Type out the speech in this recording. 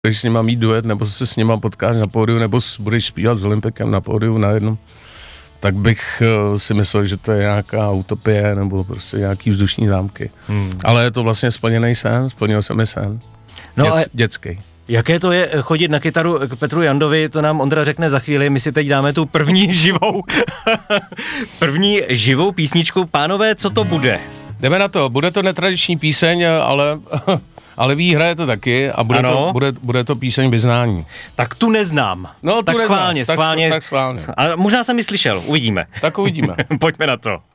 Když s nima mít duet, nebo se s nima potkáš na pódiu, nebo budeš zpívat s Olympikem na pódiu na jednom, tak bych si myslel, že to je nějaká utopie, nebo prostě nějaký vzdušní zámky. Ale je to vlastně splněný sen, splnil se mi sen. No dětský. Jaké to je chodit na kytaru k Petru Jandovi, to nám Ondra řekne za chvíli, my si teď dáme tu první živou písničku. Pánové, co to bude? Jdeme na to, bude to netradiční píseň, ale vy hraje to taky a bude to píseň vyznání. Tak tu neznám. No, tak tu schválně. Tak schválně. Ale možná jsem ji slyšel, uvidíme. Tak uvidíme. Pojďme na to.